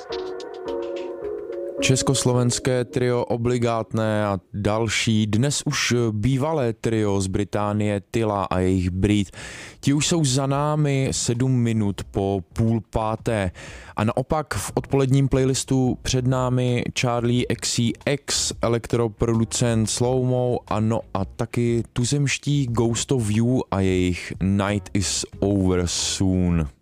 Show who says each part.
Speaker 1: Československé trio Obligátné a další, dnes už bývalé trio z Británie Tyla a jejich Breed. Ti už jsou za námi 7 minut po 4:30 a naopak v odpoledním playlistu před námi Charlie XCX, elektroproducent Slowmo, ano a taky tuzemští Ghost of You a jejich Night is Over Soon.